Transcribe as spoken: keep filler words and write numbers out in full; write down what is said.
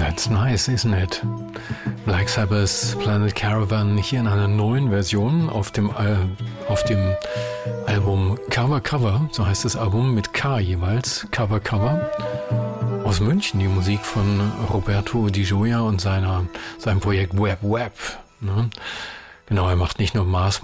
That's nice, isn't it? Black Sabbath Planet Caravan hier in einer neuen Version auf dem, Al- auf dem Album Cover Cover, so heißt das Album mit K jeweils, Cover Cover. Aus München die Musik von Roberto Di Gioia und seiner, seinem Projekt Web Web. Ne? Genau, er macht nicht nur Mars